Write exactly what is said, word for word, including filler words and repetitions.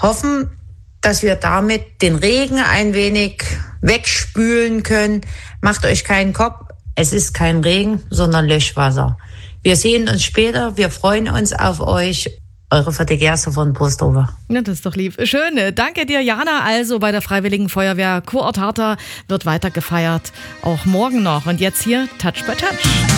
hoffen, dass wir damit den Regen ein wenig wegspülen können. Macht euch keinen Kopf, es ist kein Regen, sondern Löschwasser. Wir sehen uns später, wir freuen uns auf euch. Eure Verdegerste von Posthofer. Ja, das ist doch lieb. Schön. Danke dir, Jana. Also bei der Freiwilligen Feuerwehr Kurort Harter wird weiter gefeiert. Auch morgen noch. Und jetzt hier Touch by Touch.